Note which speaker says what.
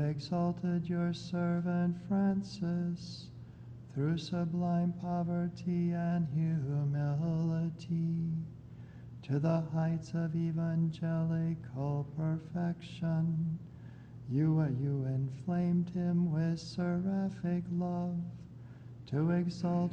Speaker 1: exalted your servant Francis through sublime poverty and humility to the heights of evangelical perfection. You inflamed him with seraphic love to exalt